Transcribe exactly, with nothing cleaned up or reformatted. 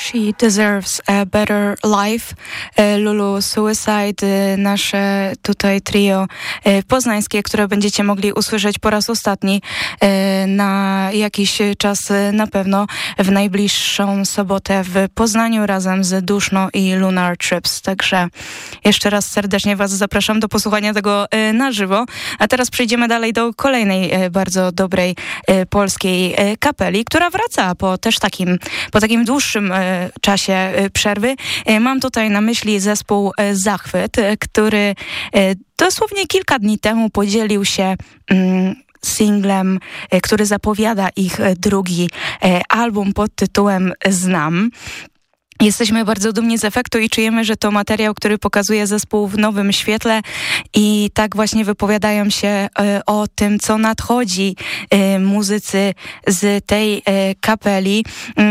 She Deserves a Better Life. Lulu Suicide, nasze tutaj trio poznańskie, które będziecie mogli usłyszeć po raz ostatni na jakiś czas na pewno w najbliższą sobotę w Poznaniu razem z Duszno i Lunar Trips. Także jeszcze raz serdecznie was zapraszam do posłuchania tego na żywo. A teraz przejdziemy dalej do kolejnej bardzo dobrej polskiej kapeli, która wraca po też takim, po takim dłuższym czasie przerwy. Mam tutaj na myśli zespół Zachwyt, który dosłownie kilka dni temu podzielił się singlem, który zapowiada ich drugi album pod tytułem Znam. Jesteśmy bardzo dumni z efektu i czujemy, że to materiał, który pokazuje zespół w nowym świetle i tak właśnie wypowiadają się o tym, co nadchodzi muzycy z tej kapeli.